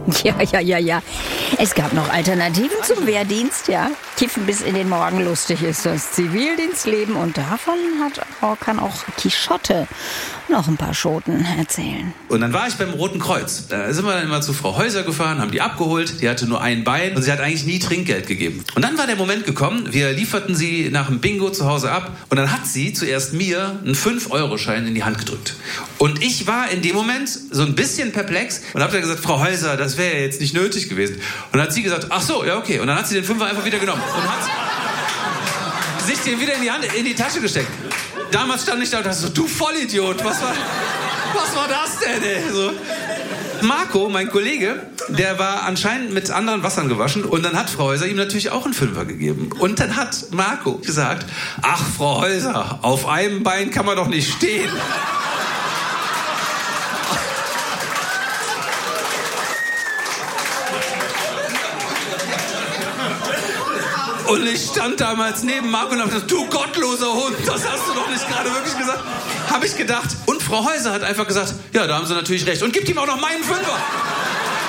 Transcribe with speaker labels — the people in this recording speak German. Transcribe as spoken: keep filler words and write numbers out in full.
Speaker 1: Ja, ja, ja, ja. Es gab noch Alternativen zum Wehrdienst, ja. Kiffen bis in den Morgen, lustig ist das Zivildienstleben. Und davon hat, oh, kann auch Quixote noch ein paar Schoten erzählen.
Speaker 2: Und dann war ich beim Roten Kreuz. Da sind wir dann immer zu Frau Häuser gefahren, haben die abgeholt. Die hatte nur ein Bein und sie hat eigentlich nie Trinkgeld gegeben. Und dann war der Moment gekommen, wir lieferten sie nach dem Bingo zu Hause ab. Und dann hat sie zuerst mir einen fünf Euro Schein in die Hand gedrückt. Und ich war in dem Moment so ein bisschen perplex und habe dann gesagt, Frau Häuser, das wäre ja jetzt nicht nötig gewesen. Und dann hat sie gesagt, ach so, ja okay. Und dann hat sie den Fünfer einfach wieder genommen und hat sich den wieder in die Hand, in die Tasche gesteckt. Damals stand ich da und dachte so, du Vollidiot, was war, was war das denn, ey? So. Marco, mein Kollege, der war anscheinend mit anderen Wassern gewaschen und dann hat Frau Häuser ihm natürlich auch einen Fünfer gegeben. Und dann hat Marco gesagt, ach Frau Häuser, auf einem Bein kann man doch nicht stehen. Und ich stand damals neben Marco und habe gesagt, du gottloser Hund, das hast du doch nicht gerade wirklich gesagt. Habe ich gedacht. Und Frau Häuser hat einfach gesagt, ja, da haben Sie natürlich recht. Und gibt ihm auch noch meinen Fünfer.